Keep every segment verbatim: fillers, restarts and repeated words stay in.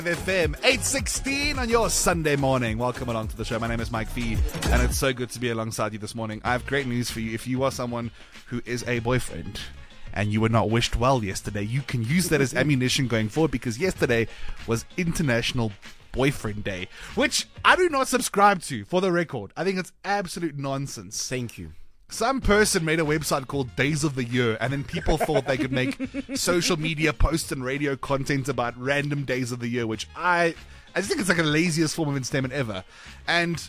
F M eight sixteen on your Sunday morning. Welcome along to the show. My name is Mike Fee, and it's so good to be alongside you this morning. I have great news for you. If you are someone who is a boyfriend and you were not wished well yesterday, you can use that as ammunition going forward, because yesterday was International Boyfriend Day, which I do not subscribe to, for the record. I think it's absolute nonsense. Thank you. Some person made a website called Days of the Year, and then people thought they could make social media posts and radio content about random days of the year, which I I just think it's like the laziest form of entertainment ever. And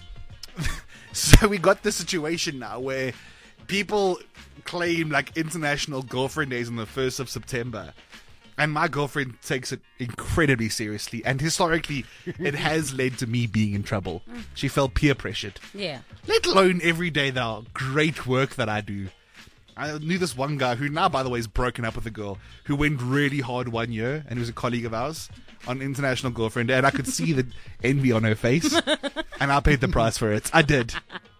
so we got this situation now where people claim like International Girlfriend Days on the first of September. And my girlfriend takes it incredibly seriously. And historically, it has led to me being in trouble. She felt peer pressured. Yeah. Let alone every day the great work that I do. I knew this one guy who now, by the way, is broken up with a girl who went really hard one year, and he was a colleague of ours on International Girlfriend Day. And I could see the envy on her face. And I paid the price for it. I did.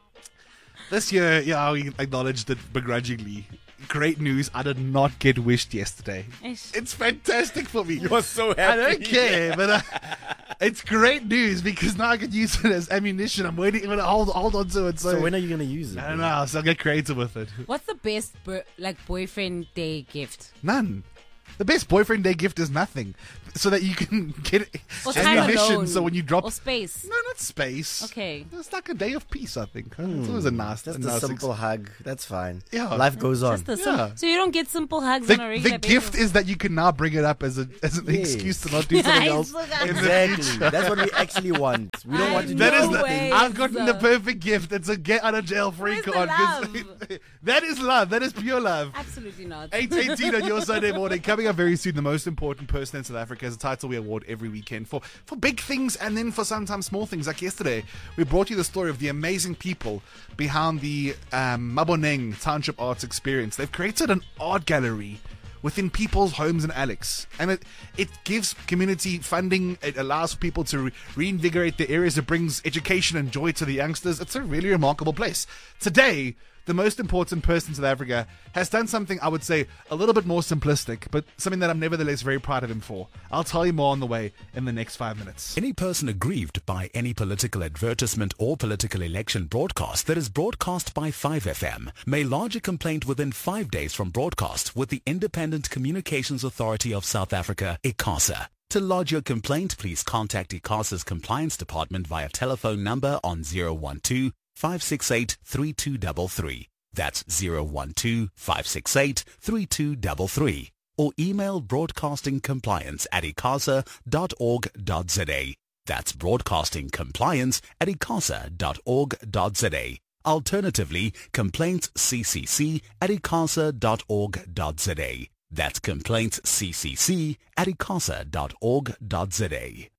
This year, yeah, we acknowledged it begrudgingly. Great news, I did not get wished yesterday. Ish. It's fantastic for me. You're so happy. I don't care, but uh, it's great news because now I can use it as ammunition. I'm waiting, I'm gonna hold, hold on to it. So, So when are you going to use it? I don't know, so I'll get creative with it. What's the best bo- like boyfriend day gift? None. The best boyfriend day gift is nothing. So that you can get Or time ammunition, alone. so when you drop... Or space. No, not space. Okay. It's like a day of peace, I think. It's always a nice... Just a a nice simple ex- hug. That's fine. Yeah. Life goes on. Just the sim- Yeah. So you don't get simple hugs The, on a regular the gift basis? is that you can now bring it up as, a, as an Yes. excuse to not do something else. in the Exactly. future. That's what we actually want. We don't I want to do That is No the, anything. way. I've gotten the Uh, perfect gift. It's a get out of jail free Where's the card. 'cause- love? That is love. That is pure love. Absolutely not. eight eighteen on your Sunday morning. Coming up very soon, the most important person in South Africa is a title we award every weekend for, for big things and then for sometimes small things. Like yesterday, we brought you the story of the amazing people behind the um, Maboneng Township Arts Experience. They've created an art gallery within people's homes in Alex. And it, it gives community funding. It allows people to re- reinvigorate the areas. It brings education and joy to the youngsters. It's a really remarkable place. Today, the most important person in South Africa has done something, I would say, a little bit more simplistic, but something that I'm nevertheless very proud of him for. I'll tell you more on the way in the next five minutes. Any person aggrieved by any political advertisement or political election broadcast that is broadcast by five F M may lodge a complaint within five days from broadcast with the Independent Communications Authority of South Africa, ICASA. To lodge your complaint, please contact ICASA's Compliance Department via telephone number on zero one two, five six eight, three two three three. That's zero one two, five six eight, three two three three. Or email broadcastingcompliance at icasa dot org dot za. That's broadcastingcompliance at icasa dot org dot za. Alternatively, complaintsccc at icasa dot org dot za. That's complaintsccc at icasa dot org dot za.